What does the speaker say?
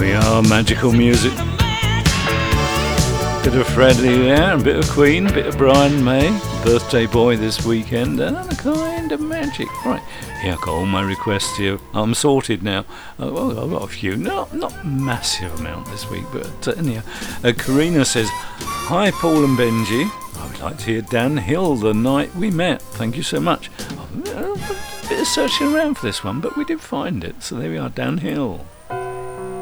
we are, magical music. Bit of Freddie there, a bit of Queen, a bit of Brian May, birthday boy this weekend, and a kind of magic. Right, here I got all my requests here. I'm sorted now. Well, I've got a few, not massive amount this week, but anyhow. Karina says, "Hi Paul and Benji, I would like to hear Dan Hill, The Night We Met. Thank you so much." A bit of searching around for this one, but we did find it, so there we are, Dan Hill.